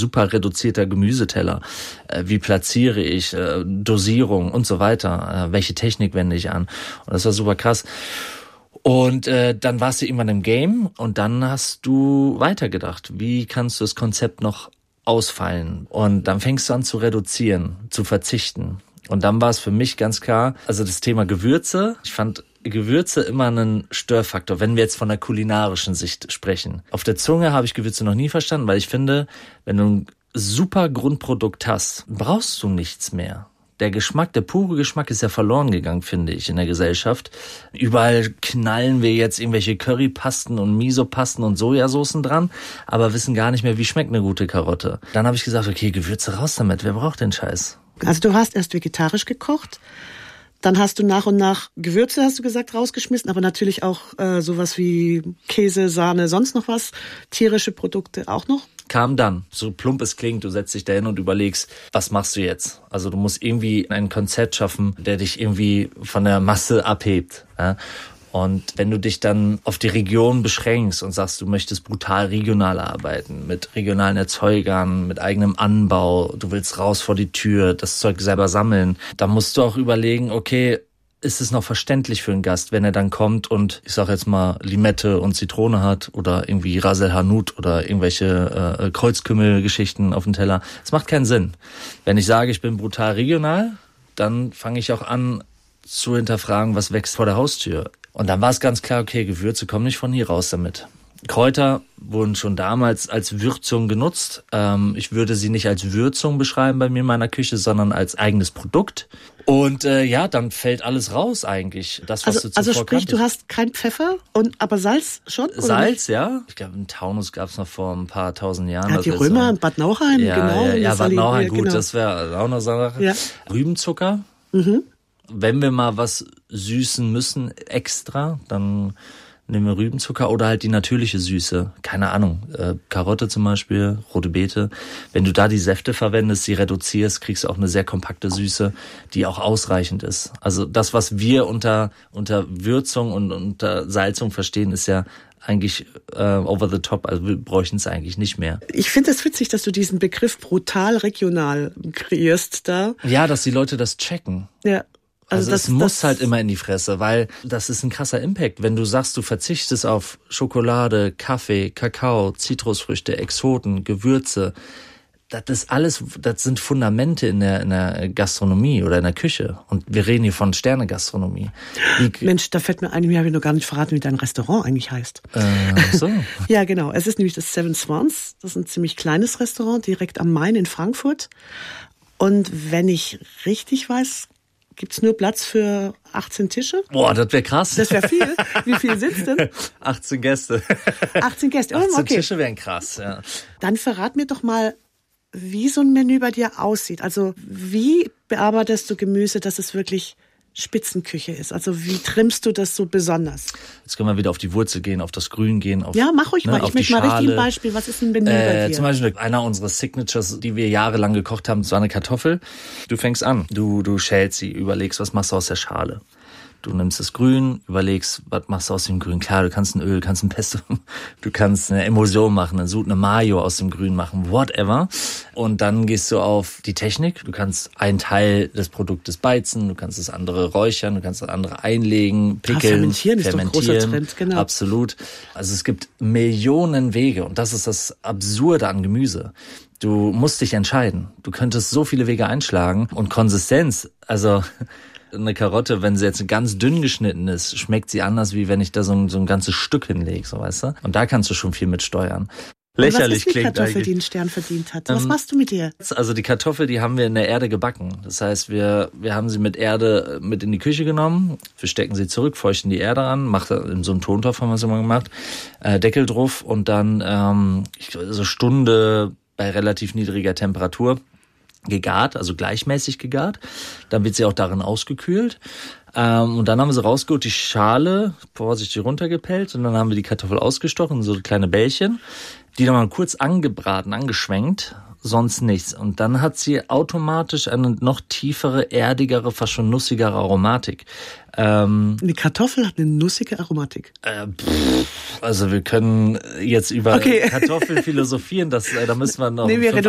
super reduzierter Gemüseteller. Wie platziere ich, Dosierung und so weiter. Welche Technik wende ich an? Und das war super krass. Und dann warst du irgendwann im Game und dann hast du weitergedacht. Wie kannst du das Konzept noch ausfallen? Und dann fängst du an zu reduzieren, zu verzichten. Und dann war es für mich ganz klar, also das Thema Gewürze. Ich fand Gewürze immer einen Störfaktor, wenn wir jetzt von der kulinarischen Sicht sprechen. Auf der Zunge habe ich Gewürze noch nie verstanden, weil ich finde, wenn du ein super Grundprodukt hast, brauchst du nichts mehr. Der Geschmack, der pure Geschmack ist ja verloren gegangen, finde ich, in der Gesellschaft. Überall knallen wir jetzt irgendwelche Currypasten und Miso-Pasten und Sojasoßen dran, aber wissen gar nicht mehr, wie schmeckt eine gute Karotte. Dann habe ich gesagt, okay, Gewürze raus damit, wer braucht den Scheiß? Also du hast erst vegetarisch gekocht, dann hast du nach und nach Gewürze, hast du gesagt, rausgeschmissen, aber natürlich auch sowas wie Käse, Sahne, sonst noch was, tierische Produkte auch noch? Kam dann, so plump es klingt, du setzt dich da hin und überlegst, was machst du jetzt? Also du musst irgendwie ein Konzept schaffen, der dich irgendwie von der Masse abhebt. Ja? Und wenn du dich dann auf die Region beschränkst und sagst, du möchtest brutal regional arbeiten, mit regionalen Erzeugern, mit eigenem Anbau, du willst raus vor die Tür, das Zeug selber sammeln, dann musst du auch überlegen, okay, ist es noch verständlich für einen Gast, wenn er dann kommt und, ich sag jetzt mal, Limette und Zitrone hat oder irgendwie Ras el Hanout oder irgendwelche Kreuzkümmelgeschichten auf dem Teller. Das macht keinen Sinn. Wenn ich sage, ich bin brutal regional, dann fange ich auch an zu hinterfragen, was wächst vor der Haustür. Und dann war es ganz klar, okay, Gewürze kommen nicht von hier raus damit. Kräuter wurden schon damals als Würzung genutzt. Ich würde sie nicht als Würzung beschreiben bei mir in meiner Küche, sondern als eigenes Produkt. Und dann fällt alles raus eigentlich. Das, was du zuvor also sprich, kanntest. Du hast kein Pfeffer, aber Salz schon? Salz, ja. Ich glaube, in Taunus gab es noch vor ein paar tausend Jahren. Ja, die Römer in Bad Nauheim, genau. Ja, Bad Nauheim, gut, genau. Das wäre auch noch so eine Sache. Ja. Rübenzucker. Mhm. Wenn wir mal was süßen müssen extra, dann nehmen wir Rübenzucker oder halt die natürliche Süße. Keine Ahnung, Karotte zum Beispiel, rote Beete. Wenn du da die Säfte verwendest, sie reduzierst, kriegst du auch eine sehr kompakte Süße, die auch ausreichend ist. Also das, was wir unter Würzung und unter Salzung verstehen, ist ja eigentlich over the top, also wir bräuchten es eigentlich nicht mehr. Ich finde es witzig, dass du diesen Begriff brutal regional kreierst da. Ja, dass die Leute das checken. Ja. Also das muss halt immer in die Fresse, weil das ist ein krasser Impact. Wenn du sagst, du verzichtest auf Schokolade, Kaffee, Kakao, Zitrusfrüchte, Exoten, Gewürze, das ist alles, das sind Fundamente in der Gastronomie oder in der Küche. Und wir reden hier von Sterne-Gastronomie. Mensch, da fällt mir ein, mir habe ich noch gar nicht verraten, wie dein Restaurant eigentlich heißt. So. Ja, genau. Es ist nämlich das Seven Swans. Das ist ein ziemlich kleines Restaurant direkt am Main in Frankfurt. Und wenn ich richtig weiß, gibt's nur Platz für 18 Tische? Boah, das wäre krass. Das wäre viel. Wie viel sind's denn? 18 Gäste. 18 Gäste, 18 okay. Tische wären krass, ja. Dann verrat mir doch mal, wie so ein Menü bei dir aussieht. Also wie bearbeitest du Gemüse, dass es wirklich Spitzenküche ist? Also wie trimmst du das so besonders? Jetzt können wir wieder auf die Wurzel gehen, auf das Grün gehen. Ja, mach ruhig mal. Ich möchte mal richtig ein Beispiel. Was ist ein Menü bei dir? Zum Beispiel einer unserer Signatures, die wir jahrelang gekocht haben, das war eine Kartoffel. Du fängst an, du schälst sie, überlegst, was machst du aus der Schale. Du nimmst das Grün, überlegst, was machst du aus dem Grün? Klar, du kannst ein Öl, kannst ein Pesto, du kannst eine Emulsion machen, eine Mayo aus dem Grün machen, whatever. Und dann gehst du auf die Technik. Du kannst einen Teil des Produktes beizen, du kannst das andere räuchern, du kannst das andere einlegen, pickeln, fermentieren ist doch ein großer Trend, genau. Absolut. Also es gibt Millionen Wege und das ist das Absurde an Gemüse. Du musst dich entscheiden. Du könntest so viele Wege einschlagen und Konsistenz, also eine Karotte, wenn sie jetzt ganz dünn geschnitten ist, schmeckt sie anders, wie wenn ich da so ein ganzes Stück hinlege, so weißt du? Und da kannst du schon viel mit steuern. Lächerlich klingt eigentlich. Was ist die Kartoffel, die einen Stern verdient hat? Was machst du mit ihr? Also die Kartoffel, die haben wir in der Erde gebacken. Das heißt, wir haben sie mit Erde mit in die Küche genommen, wir stecken sie zurück, feuchten die Erde an, in so einem Tontopf haben wir es immer gemacht, Deckel drauf und dann so Stunde bei relativ niedriger Temperatur gegart, also gleichmäßig gegart. Dann wird sie auch darin ausgekühlt. Und dann haben wir sie rausgeholt, die Schale vorsichtig runtergepellt und dann haben wir die Kartoffel ausgestochen, so kleine Bällchen, die dann mal kurz angebraten, angeschwenkt, sonst nichts. Und dann hat sie automatisch eine noch tiefere, erdigere, fast schon nussigere Aromatik. Eine Kartoffel hat eine nussige Aromatik. Also wir können jetzt über Kartoffeln philosophieren, da müssen wir noch